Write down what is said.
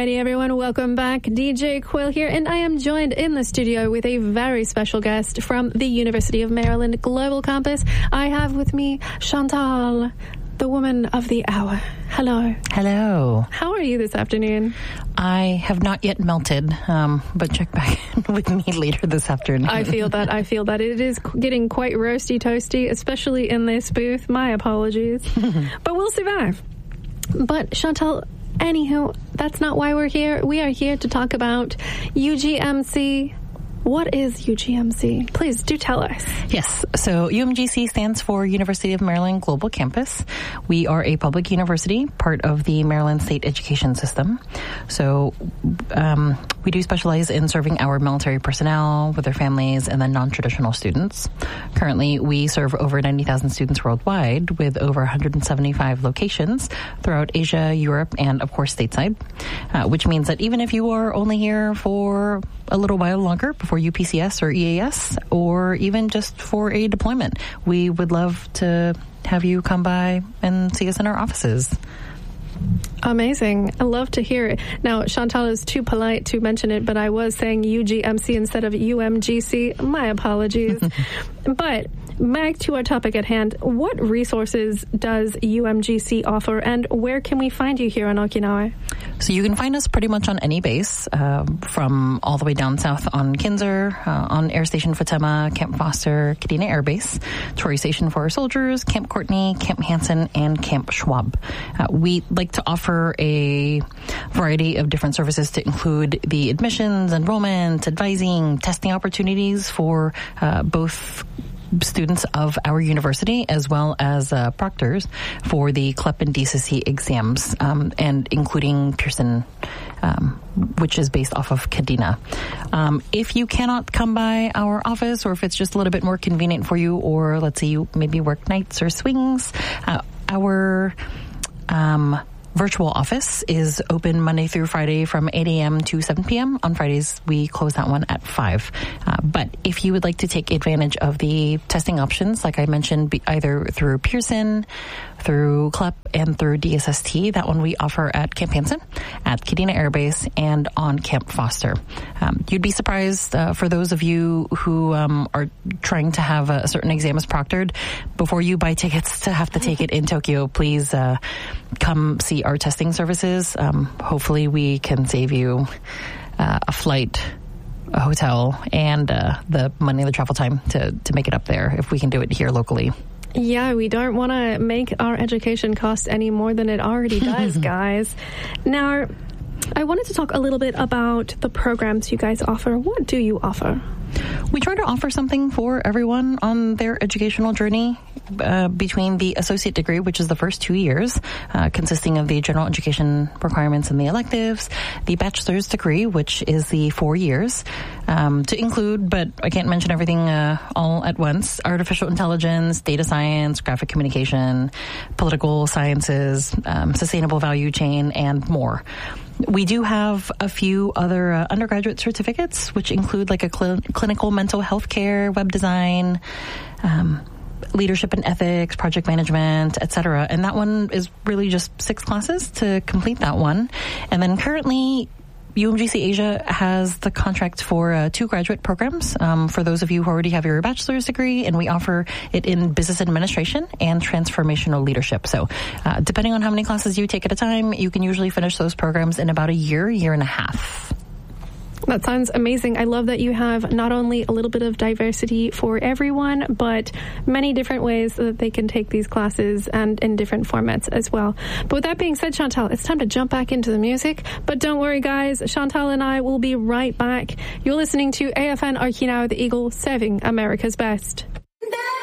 Alrighty, everyone, welcome back. DJ Quill here, and I am joined in the studio with a very special guest from the University of Maryland Global Campus. I have with me Chantal, the woman of the hour. Hello. Hello. How are you this afternoon? I have not yet melted, but check back with me later this afternoon. I feel that. It is getting quite roasty toasty, especially in this booth. My apologies. But we'll survive. But Chantal, anywho, that's not why we're here. We are here to talk about UGMC. What is UGMC? Please do tell us. Yes. So UMGC stands for University of Maryland Global Campus. We are a public university, part of the Maryland State Education System. So we do specialize in serving our military personnel with their families and then non-traditional students. Currently, we serve over 90,000 students worldwide with over 175 locations throughout Asia, Europe, and of course stateside, which means that even if you are only here for a little while longer before UPCS or EAS, or even just for a deployment, we would love to have you come by and see us in our offices. Amazing. I love to hear it. Now, Chantal is too polite to mention it, but I was saying UGMC instead of UMGC. My apologies. But back to our topic at hand. What resources does UMGC offer, and where can we find you here in Okinawa? So you can find us pretty much on any base, from all the way down south on Kinser, on Air Station Futema, Camp Foster, Kadena Air Base, Tory Station for our soldiers, Camp Courtney, Camp Hansen, and Camp Schwab. We like to offer a variety of different services to include the admissions, enrollment, advising, testing opportunities for both students of our university as well as proctors for the CLEP and DCC exams, and including Pearson, which is based off of Kadena. If you cannot come by our office, or if it's just a little bit more convenient for you, or let's say you maybe work nights or swings, our virtual office is open Monday through Friday from 8 a.m. to 7 p.m. On Fridays, we close that one at 5. But if you would like to take advantage of the testing options, like I mentioned, either through Pearson, through CLEP, and through DSST, that one we offer at Camp Hansen, at Kadena Air Base, and on Camp Foster. You'd be surprised, for those of you who are trying to have a certain exam as proctored, before you buy tickets to have to take it in Tokyo, please come see our testing services. Hopefully we can save you a flight, a hotel, and the money, the travel time to make it up there if we can do it here locally. Yeah, we don't want to make our education cost any more than it already does, guys. Now, I wanted to talk a little bit about the programs you guys offer. What do you offer? We try to offer something for everyone on their educational journey, between the associate degree, which is the first 2 years, consisting of the general education requirements and the electives, the bachelor's degree, which is the 4 years, to include, but I can't mention everything all at once, artificial intelligence, data science, graphic communication, political sciences, sustainable value chain, and more. We do have a few other undergraduate certificates, which include like a clinical mental health care, web design, leadership and ethics, project management, etc. And that one is really just 6 classes to complete that one. And then currently, UMGC Asia has the contract for 2 graduate programs for those of you who already have your bachelor's degree, and we offer it in business administration and transformational leadership. So depending on how many classes you take at a time, you can usually finish those programs in about a year and a half. That sounds amazing. I love that you have not only a little bit of diversity for everyone, but many different ways that they can take these classes and in different formats as well. But with that being said, Chantal, it's time to jump back into the music. But don't worry, guys. Chantal and I will be right back. You're listening to AFN Okinawa, the Eagle, serving America's best.